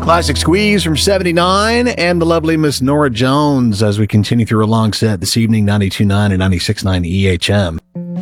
Classic Squeeze from 79 and the lovely Miss Norah Jones as we continue through a long set this evening, 92.9 and 96.9 EHM.